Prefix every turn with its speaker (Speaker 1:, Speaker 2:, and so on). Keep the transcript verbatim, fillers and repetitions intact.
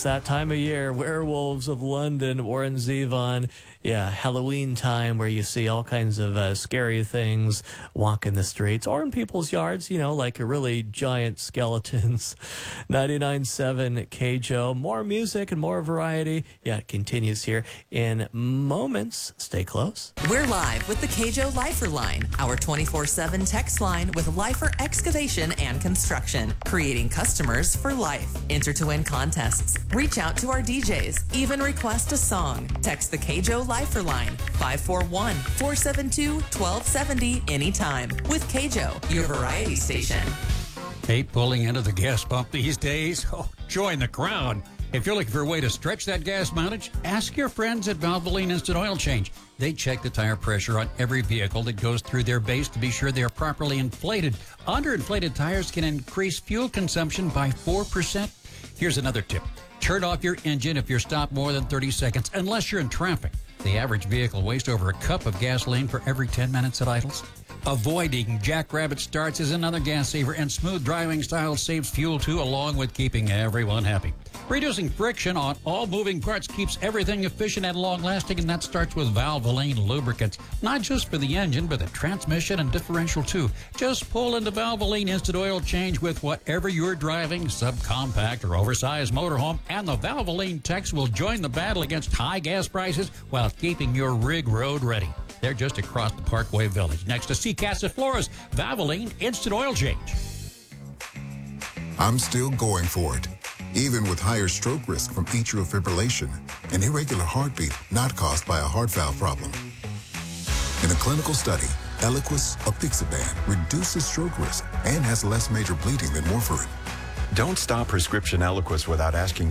Speaker 1: That time of year, Werewolves of London, Warren Zevon. Yeah, Halloween time where you see all kinds of uh, scary things walking the streets or in people's yards, you know, like a really giant skeletons. ninety-nine point seven K J O. More music and more variety. Yeah, it continues here in moments. Stay close.
Speaker 2: We're live with the K J O Lifer Line, our twenty-four seven text line with Lifer Excavation and Construction, creating customers for life. Enter to win contests. Reach out to our D Js. Even request a song. Text the K J O Lifer Line, five four one, four seven two, one two seven zero anytime. With K J O, your variety station.
Speaker 3: Hate pulling into the gas pump these days? Oh, join the crowd. If you're looking for a way to stretch that gas mileage, ask your friends at Valvoline Instant Oil Change. They check the tire pressure on every vehicle that goes through their base to be sure they are properly inflated. Underinflated tires can increase fuel consumption by four percent. Here's another tip. Turn off your engine if you're stopped more than thirty seconds, unless you're in traffic. The average vehicle wastes over a cup of gasoline for every ten minutes it idles. Avoiding jackrabbit starts is another gas saver, and smooth driving style saves fuel too, along with keeping everyone happy. Reducing friction on all moving parts keeps everything efficient and long-lasting, and that starts with Valvoline lubricants. Not just for the engine, but the transmission and differential too. Just pull into Valvoline Instant Oil Change with whatever you're driving, subcompact or oversized motorhome, and the Valvoline techs will join the battle against high gas prices while keeping your rig road ready. They're just across the Parkway Village, next to C. Casa Flores. Valvoline Instant Oil Change.
Speaker 4: I'm still going for it, even with higher stroke risk from atrial fibrillation, an irregular heartbeat not caused by a heart valve problem. In a clinical study, Eliquis apixaban reduces stroke risk and has less major bleeding than warfarin.
Speaker 5: Don't stop prescription Eliquis without asking